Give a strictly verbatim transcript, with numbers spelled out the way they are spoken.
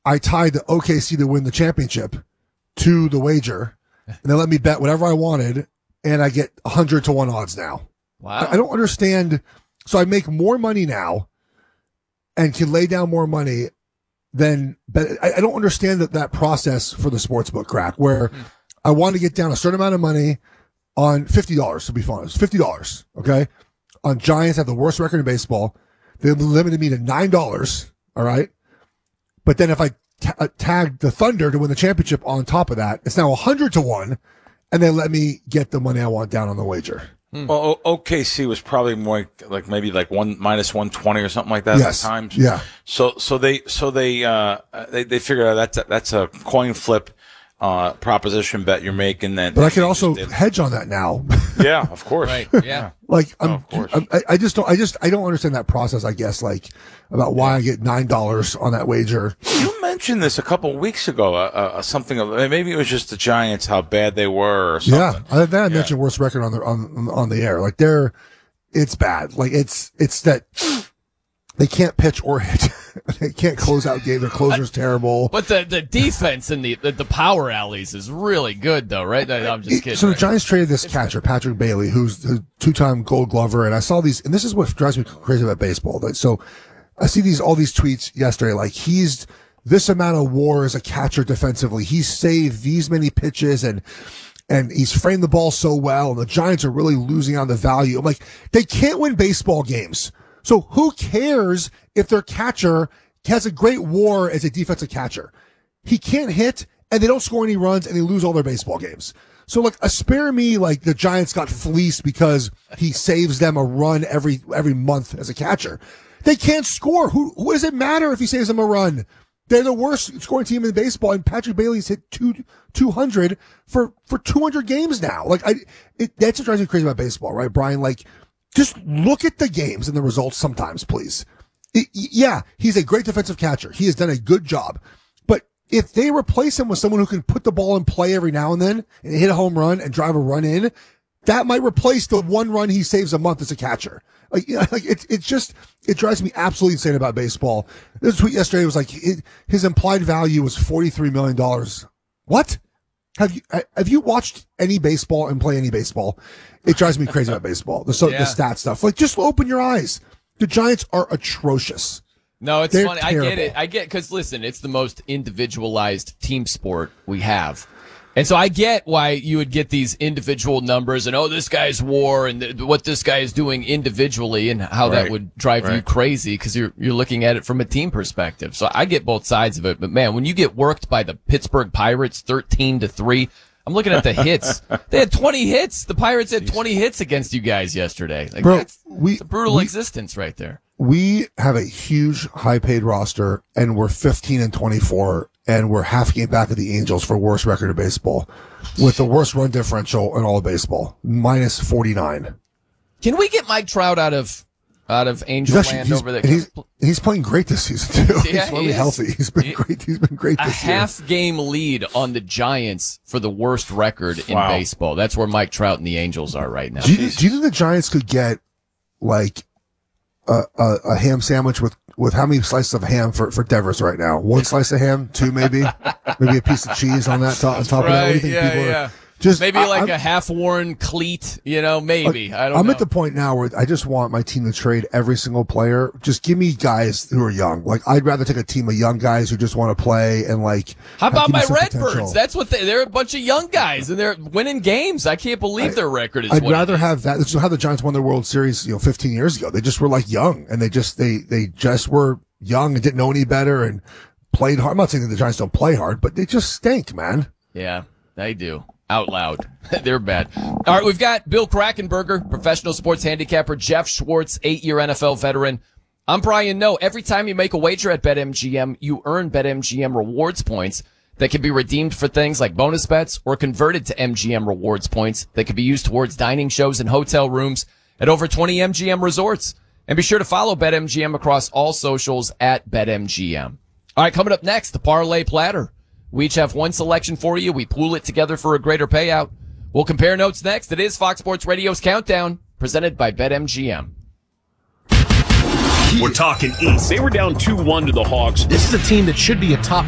I tied the O K C to win the championship to the wager, and they let me bet whatever I wanted, and I get one hundred to one odds now. Wow. I, I don't understand. So I make more money now and can lay down more money than, but I, I don't understand that, that process for the sportsbook crack where mm-hmm. I want to get down a certain amount of money on fifty dollars to be fun. It's fifty dollars. Okay. On Giants have the worst record in baseball. They limited me to nine dollars. All right. But then if I t- uh, tag the Thunder to win the championship on top of that, it's now a hundred to one, and they let me get the money I want down on the wager. Hmm. Well, O K C was probably more like maybe like one minus one twenty or something like that yes. at times. Yeah. So so they so they uh they they figured out that's a, that's a coin flip uh proposition bet you're making. Then, but I can also hedge on that now. Yeah, of course. Right. Yeah. Like I'm, oh, of course. I'm, I just don't. I just I don't understand that process. I guess like about why I get nine dollars on that wager. You mentioned this a couple of weeks ago. Uh, uh, something of, maybe it was just the Giants how bad they were. Or something. Yeah, I, then I yeah. mentioned worst record on the on on the air. Like they're, it's bad. Like it's it's that they can't pitch or hit. They can't close out games. Their closer's terrible. But the, the defense in the, the the power alleys is really good, though, right? I'm just kidding. So the right? Giants traded this catcher, Patrick Bailey, who's the two-time Gold Glover, and I saw these, and this is what drives me crazy about baseball. So I see these all these tweets yesterday, like he's this amount of WAR as a catcher defensively. He's saved these many pitches, and and he's framed the ball so well, and the Giants are really losing on the value. I'm like, they can't win baseball games. So who cares if their catcher has a great WAR as a defensive catcher? He can't hit, and they don't score any runs, and they lose all their baseball games. So, like, a spare me, like, the Giants got fleeced because he saves them a run every every month as a catcher. They can't score. Who, who does it matter if he saves them a run? They're the worst scoring team in baseball, and Patrick Bailey's hit two, 200 for, for two hundred games now. Like, I, it, that's what drives me crazy about baseball, right, Brian? Like, just look at the games and the results sometimes, please. It, yeah, he's a great defensive catcher. He has done a good job. But if they replace him with someone who can put the ball in play every now and then and hit a home run and drive a run in, that might replace the one run he saves a month as a catcher. Like, you know, like it, it's just, it drives me absolutely insane about baseball. This tweet yesterday was like, it, his implied value was forty-three million dollars. What? Have you, have you watched any baseball and play any baseball? It drives me crazy about baseball. The, so, yeah. the stat stuff. Like, just open your eyes. The Giants are atrocious. No, it's They're funny. terrible. I get it. I get, because listen, it's the most individualized team sport we have. And so I get why you would get these individual numbers and, oh, this guy's WAR and th- what this guy is doing individually and how right. that would drive right. you crazy because you're, you're looking at it from a team perspective. So I get both sides of it. But man, when you get worked by the Pittsburgh Pirates thirteen to three, I'm looking at the hits. They had twenty hits. The Pirates had twenty hits against you guys yesterday. Like, Bro, that's, we, that's a brutal we, existence right there. We have a huge high-paid roster, and we're fifteen and twenty-four, and we're half game back of the Angels for worst record of baseball, with the worst run differential in all of baseball, minus forty-nine. Can we get Mike Trout out of out of Angel He's actually, Land he's, over there? He's, he's playing great this season too. Yeah, he's really he healthy. He's been he, great. He's been great a this year. A half game lead on the Giants for the worst record in wow. baseball. That's where Mike Trout and the Angels are right now. Do you, do you think the Giants could get like a, a, a ham sandwich with, with how many slices of ham for, for Devers right now? One slice of ham, two maybe, maybe a piece of cheese on that top, on top right, of that. What do you think yeah, people yeah. are? Just, maybe I, like I'm, a half-worn cleat, you know, maybe. I don't I'm know. at the point now where I just want my team to trade every single player. Just give me guys who are young. Like, I'd rather take a team of young guys who just want to play and like. How about my Redbirds? Potential. That's what they, they're a bunch of young guys and they're winning games. I can't believe I, their record is I'd what rather it is. have that. This is how the Giants won their World Series, you know, fifteen years ago. They just were like young and they just, they, they just were young and didn't know any better and played hard. I'm not saying that the Giants don't play hard, but they just stink, man. Yeah, they do. Out loud. They're bad. All right, we've got Bill Krackenberger, professional sports handicapper, Jeff Schwartz, eight-year N F L veteran. I'm Brian Noe. Every time you make a wager at BetMGM, you earn BetMGM rewards points that can be redeemed for things like bonus bets or converted to M G M rewards points that can be used towards dining shows and hotel rooms at over twenty M G M resorts. And be sure to follow BetMGM across all socials at BetMGM. All right, coming up next, the Parlay Platter. We each have one selection for you. We pool it together for a greater payout. We'll compare notes next. It is Fox Sports Radio's Countdown, presented by BetMGM. We're talking East. They were down two one to the Hawks. This is a team that should be a top